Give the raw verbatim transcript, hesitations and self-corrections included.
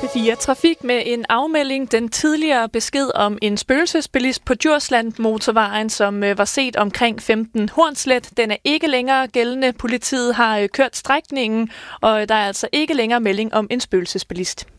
P fire Trafik med en afmelding. Den tidligere besked om en spøgelsesbilist på Djursland motorvejen, som var set omkring femten Hornslet, den er ikke længere gældende. Politiet har kørt strækningen, og der er altså ikke længere melding om en spøgelsesbilist.